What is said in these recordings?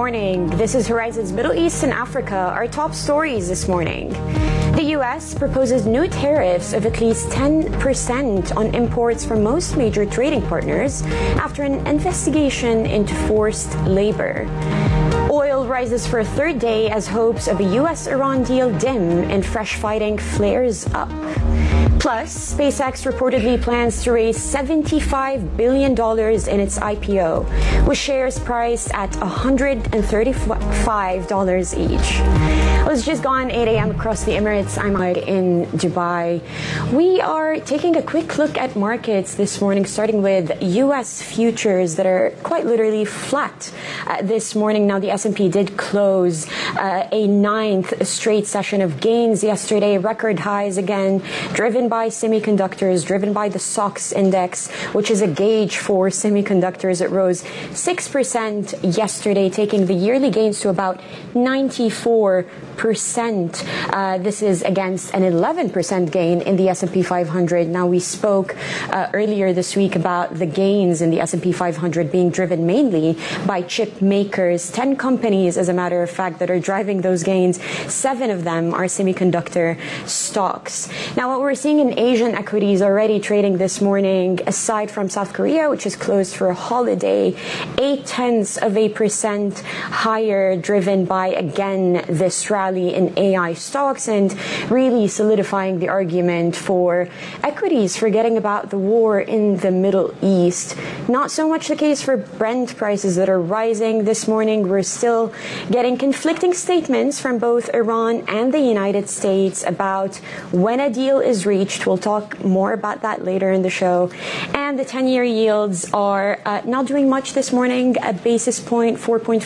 morning. This is Horizon's Middle East and Africa. Our top stories this morning. The U.S. proposes new tariffs of at least 10% on imports from most major trading partners after an investigation into forced labor. Oil rises for a third day as hopes of a U.S.-Iran deal dim and fresh fighting flares up. Plus, SpaceX reportedly plans to raise $75 billion in its IPO, with shares priced at $135 each. Well, it's just gone 8 a.m. across the Emirates. I'm in Dubai. We are taking a quick look at markets this morning, starting with U.S. futures that are quite literally flat this morning. Now, the S&P did close a ninth straight session of gains yesterday, record highs again, driven by semiconductors, driven by the SOX index, which is a gauge for semiconductors. It rose 6% yesterday, taking the yearly gains to about 94%. This is against an 11% gain in the S&P 500. Now, we spoke earlier this week about the gains in the S&P 500 being driven mainly by chip makers. 10 companies, as a matter of fact, that are driving those gains. 7 of them are semiconductor stocks. Now, what we're seeing in Asian equities already trading this morning, aside from South Korea, which is closed for a holiday, 0.8% higher, driven by, again, this rally in AI stocks and really solidifying the argument for equities, forgetting about the war in the Middle East. Not so much the case for Brent prices that are rising this morning. We're still getting conflicting statements from both Iran and the United States about when a deal is reached. We'll talk more about that later in the show. And the 10-year yields are not doing much this morning, a basis point,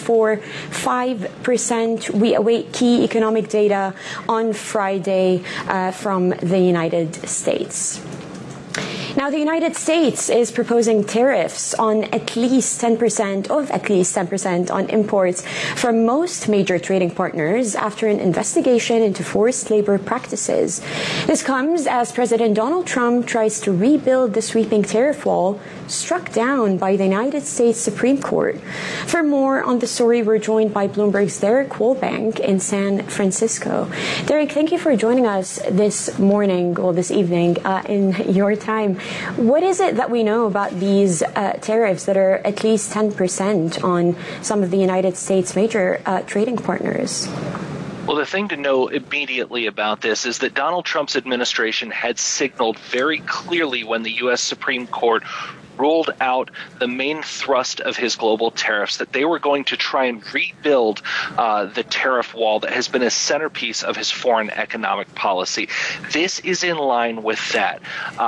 4.45%. We await key economic data on Friday from the United States. Now, the United States is proposing tariffs on at least 10% on imports from most major trading partners after an investigation into forced labor practices. This comes as President Donald Trump tries to rebuild the sweeping tariff wall struck down by the United States Supreme Court. For more on the story, we're joined by Bloomberg's Derek Wohlbank in San Francisco. Derek, thank you for joining us this evening in your time. What is it that we know about these tariffs that are at least 10% on some of the United States' major trading partners? Well, the thing to know immediately about this is that Donald Trump's administration had signaled very clearly when the U.S. Supreme Court ruled out the main thrust of his global tariffs that they were going to try and rebuild the tariff wall that has been a centerpiece of his foreign economic policy. This is in line with that.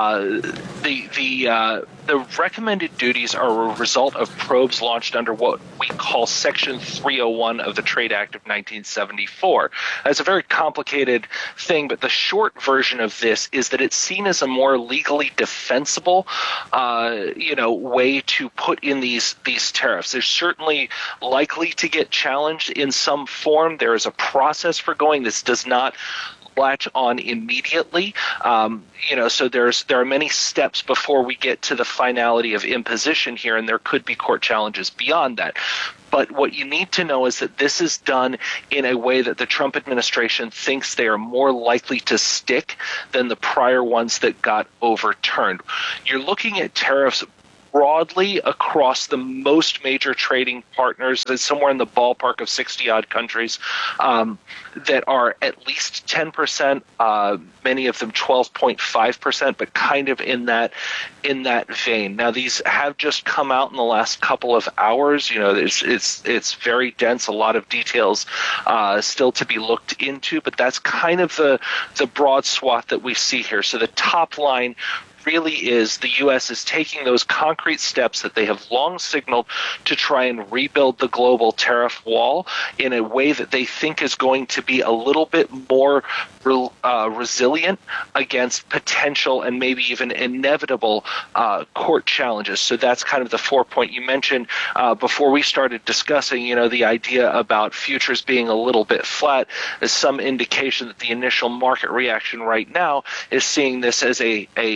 The recommended duties are a result of probes launched under what we call Section 301 of the Trade Act of 1974. It's a very complicated thing, but the short version of this is that it's seen as a more legally defensible way to put in these tariffs. They're certainly likely to get challenged in some form. There is a process for going. This does not latch on immediately. So there are many steps before we get to the finality of imposition here, and there could be court challenges beyond that. But what you need to know is that this is done in a way that the Trump administration thinks they are more likely to stick than the prior ones that got overturned. You're looking at tariffs broadly across the most major trading partners. It's somewhere in the ballpark of 60-odd countries that are at least 10%, many of them 12.5%, but kind of in that vein. Now, these have just come out in the last couple of hours. It's very dense, a lot of details still to be looked into, but that's kind of the broad swath that we see here. So the top line really is the U.S. is taking those concrete steps that they have long signaled to try and rebuild the global tariff wall in a way that they think is going to be a little bit more resilient against potential and maybe even inevitable court challenges. So that's kind of the 4-point you mentioned before we started discussing, the idea about futures being a little bit flat is some indication that the initial market reaction right now is seeing this as a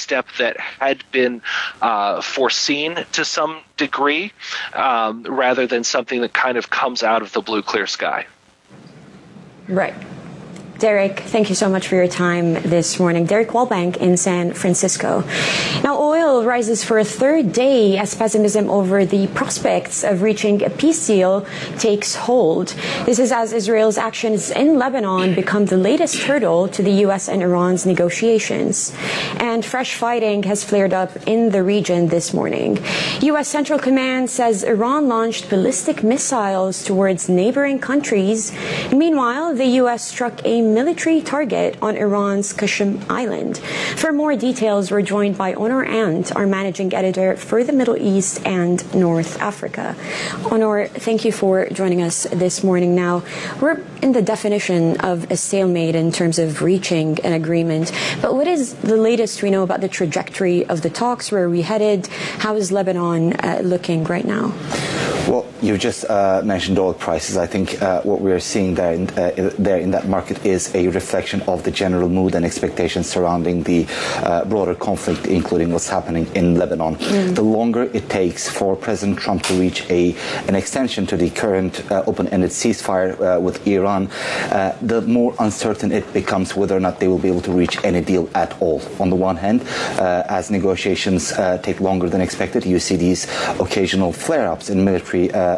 step that had been foreseen to some degree, rather than something that kind of comes out of the blue, clear sky. Right. Derek, thank you so much for your time this morning. Derek Wallbank in San Francisco. Now, oil rises for a third day as pessimism over the prospects of reaching a peace deal takes hold. This is as Israel's actions in Lebanon become the latest hurdle to the U.S. and Iran's negotiations. And fresh fighting has flared up in the region this morning. U.S. Central Command says Iran launched ballistic missiles towards neighboring countries. Meanwhile, the U.S. struck a military target on Iran's Qashm Island. For more details, we're joined by Onur Ant, our managing editor for the Middle East and North Africa. Onur, thank you for joining us this morning. Now, we're in the definition of a stalemate in terms of reaching an agreement, but what is the latest we know about the trajectory of the talks? Where are we headed? How is Lebanon looking right now? Well, you just mentioned oil prices. I think what we are seeing there in that market is a reflection of the general mood and expectations surrounding the broader conflict, including what's happening in Lebanon. The longer it takes for President Trump to reach an extension to the current open-ended ceasefire with Iran, the more uncertain it becomes whether or not they will be able to reach any deal at all. On the one hand, as negotiations take longer than expected, you see these occasional flare-ups in military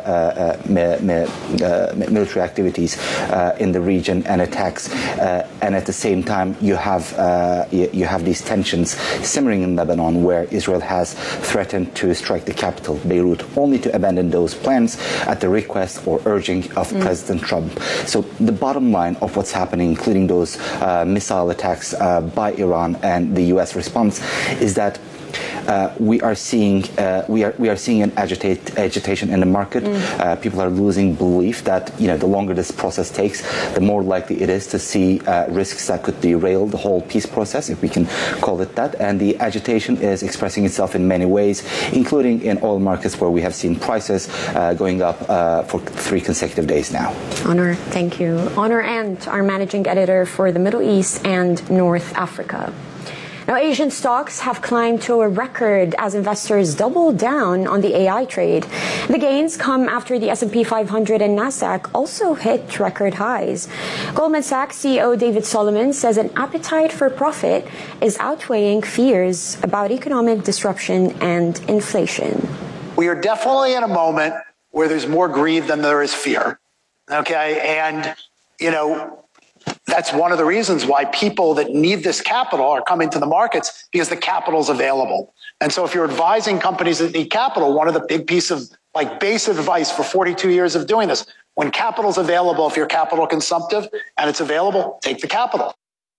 activities in the region and attacks, and at the same time you have these tensions simmering in Lebanon, where Israel has threatened to strike the capital, Beirut, only to abandon those plans at the request or urging of President Trump. So the bottom line of what's happening, including those missile attacks by Iran and the U.S. response, is that we are seeing an agitation in the market. People are losing belief that the longer this process takes, the more likely it is to see risks that could derail the whole peace process, if we can call it that. And the agitation is expressing itself in many ways, including in oil markets, where we have seen prices going up for 3 consecutive days now. Onur, thank you. Onur Ant, our managing editor for the Middle East and North Africa. Now, Asian stocks have climbed to a record as investors double down on the AI trade. The gains come after the S&P 500 and Nasdaq also hit record highs. Goldman Sachs CEO David Solomon says an appetite for profit is outweighing fears about economic disruption and inflation. We are definitely in a moment where there's more greed than there is fear. Okay, and that's one of the reasons why people that need this capital are coming to the markets, because the capital's available. And so if you're advising companies that need capital, one of the big piece of base advice for 42 years of doing this, when capital's available, if you're capital consumptive and it's available, take the capital.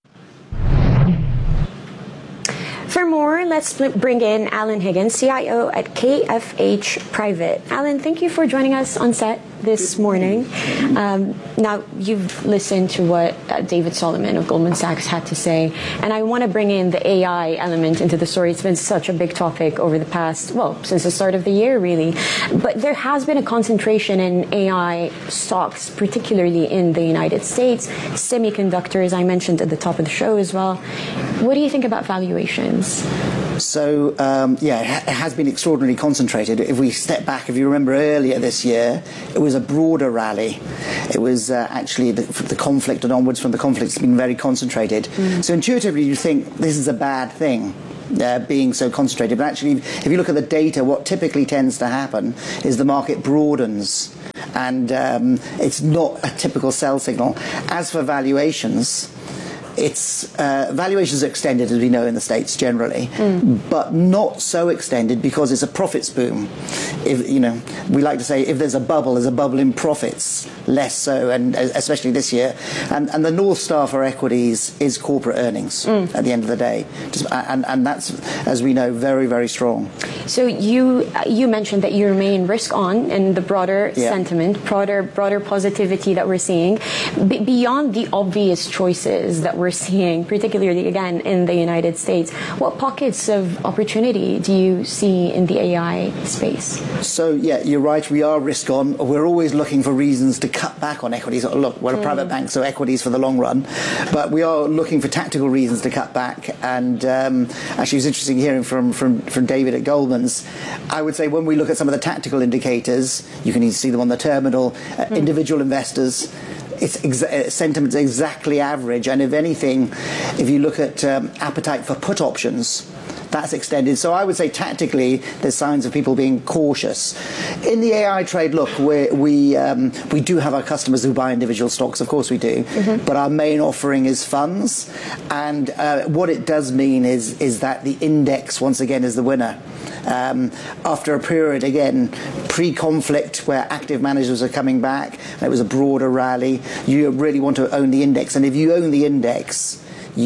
For more, let's bring in Alan Higgins, CIO at KFH Private. Alan, thank you for joining us on set this morning. Now, you've listened to what David Solomon of Goldman Sachs had to say, and I want to bring in the AI element into the story. It's been such a big topic over the past, since the start of the year, really. But there has been a concentration in AI stocks, particularly in the United States, semiconductors, I mentioned at the top of the show as well. What do you think about valuations? So, it has been extraordinarily concentrated. If we step back, if you remember earlier this year, it was a broader rally. It was actually the conflict and onwards from the conflict has been very concentrated. So intuitively you think this is a bad thing, being so concentrated. But actually, if you look at the data, what typically tends to happen is the market broadens. And it's not a typical sell signal. As for valuations, valuations are extended, as we know, in the States generally, but not so extended because it's a profits boom. We like to say if there's a bubble in profits, less so, and especially this year. And the North Star for equities is corporate earnings at the end of the day. And that's, as we know, very, very strong. So you mentioned that you remain risk on in the broader sentiment, broader positivity that we're seeing. Beyond the obvious choices that we're seeing, particularly again in the United States, what pockets of opportunity do you see in the AI space? So you're right, we are risk on. We're always looking for reasons to cut back on equities. Look, we're a private bank, so equities for the long run. But we are looking for tactical reasons to cut back. And actually, it was interesting hearing from David at Goldman's. I would say when we look at some of the tactical indicators, you can see them on the terminal, individual investors, sentiment's exactly average. And if anything, if you look at appetite for put options, that's extended. So I would say tactically, there's signs of people being cautious. In the AI trade, look, we do have our customers who buy individual stocks. Of course we do. But our main offering is funds. And what it does mean is that the index, once again, is the winner. After a period, again, pre-conflict, where active managers are coming back, and it was a broader rally, you really want to own the index. And if you own the index,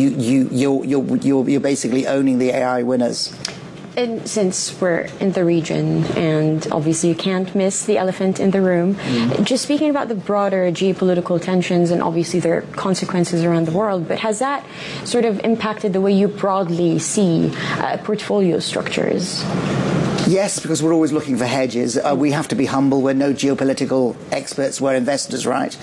you're basically owning the AI winners. And since we're in the region, and obviously you can't miss the elephant in the room, just speaking about the broader geopolitical tensions and obviously their consequences around the world, but has that sort of impacted the way you broadly see portfolio structures? Yes, because we're always looking for hedges. We have to be humble. We're no geopolitical experts. We're investors, right?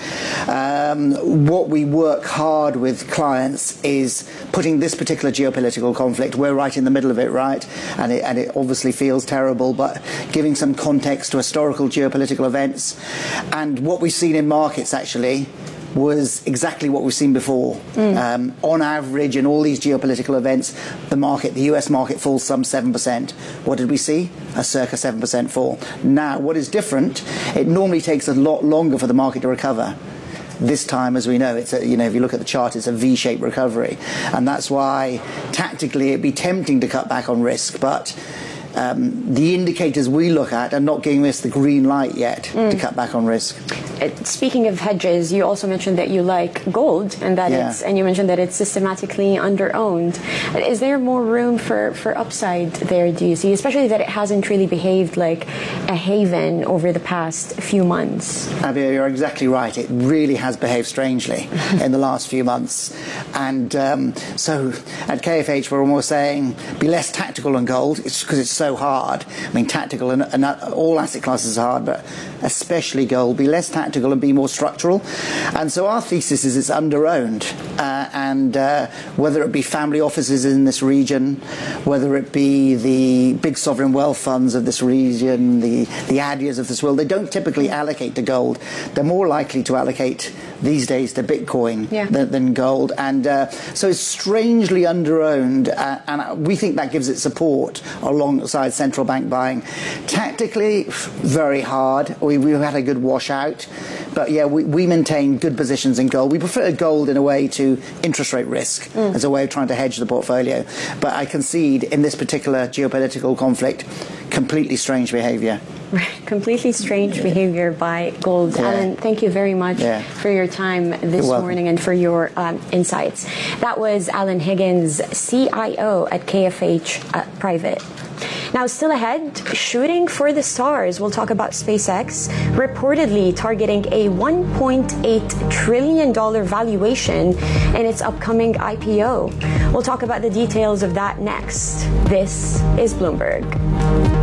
What we work hard with clients is putting this particular geopolitical conflict, we're right in the middle of it, right? And it obviously feels terrible, but giving some context to historical geopolitical events. And what we've seen in markets, actually, was exactly what we've seen before. On average, in all these geopolitical events, the US market falls some 7%. What did we see? A circa 7% fall. Now, what is different, it normally takes a lot longer for the market to recover. This time, as we know, if you look at the chart, it's a V-shaped recovery. And that's why, tactically, it'd be tempting to cut back on risk, but the indicators we look at are not giving us the green light yet to cut back on risk. Speaking of hedges, you also mentioned that you like gold, and and you mentioned that it's systematically under-owned. Is there more room for upside there, do you see? Especially that it hasn't really behaved like a haven over the past few months. Abir, you're exactly right. It really has behaved strangely in the last few months. And so at KFH, we're almost saying, be less tactical on gold. It's because it's so hard. I mean, tactical and all asset classes are hard, but especially gold. Be less tactical and be more structural. And so our thesis is it's under-owned. And whether it be family offices in this region, whether it be the big sovereign wealth funds of this region, the Adias of this world, they don't typically allocate to gold. They're more likely to allocate these days to Bitcoin than gold. And so it's strangely under-owned. And we think that gives it support alongside central bank buying. Tactically, very hard. We've had a good washout. But yeah, we maintain good positions in gold. We prefer gold in a way to interest rate risk as a way of trying to hedge the portfolio. But I concede in this particular geopolitical conflict, completely strange behavior. Completely strange behavior by gold. Alan, thank you very much for your time this morning and for your insights. That was Alan Higgins, CIO at KFH Private. Now, still ahead, shooting for the stars. We'll talk about SpaceX reportedly targeting a $1.8 trillion valuation in its upcoming IPO. We'll talk about the details of that next. This is Bloomberg.